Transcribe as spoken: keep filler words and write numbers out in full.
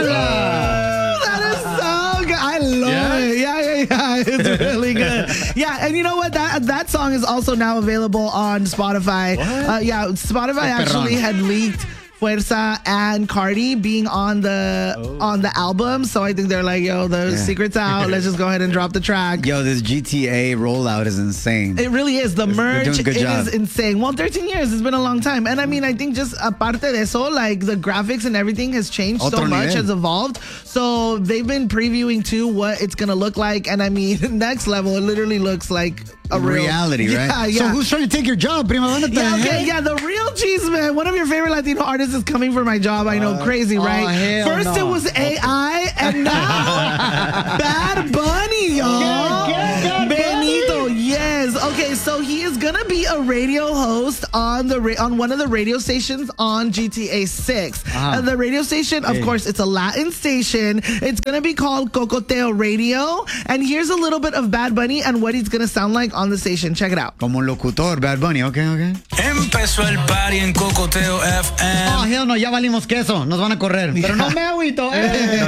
That is so good. I love Yeah? it. Yeah, yeah, yeah. It's really good. Yeah, and you know what? That that song is also now available on Spotify. Uh, yeah, Spotify actually had leaked Fuerza and Cardi being on the oh. on the album, so I think they're like, yo, the yeah. secret's out. Let's just go ahead and drop the track. Yo, this G T A rollout is insane. It really is. The merch is job. insane. Well, thirteen years, it's been a long time, and I mean, I think just aparte de eso, like the graphics and everything has changed Otro so much, nivel. has evolved. So they've been previewing too what it's gonna look like, and I mean, next level, it literally looks like a real, reality, right? Yeah, yeah. So who's trying to take your job, Prima? Yeah, okay, yeah, the real G's, man. One of your favorite Latino artists is coming for my job. I know, uh, crazy, right? Oh, First no. it was A I, and now Bad Bunny, y'all. Get, get Benito, yes. Okay, so he is gonna be a radio host on the ra- on one of the radio stations on G T A six. Uh-huh. Uh, the radio station, of hey. course, it's a Latin station. It's gonna be called Cocoteo Radio. And here's a little bit of Bad Bunny and what he's gonna sound like on the station. Check it out. Como locutor, Bad Bunny, okay, okay. Empezó el party en Cocoteo F M. Oh, hell no, ya valimos queso. Nos van a correr. Pero no me agüito, eh.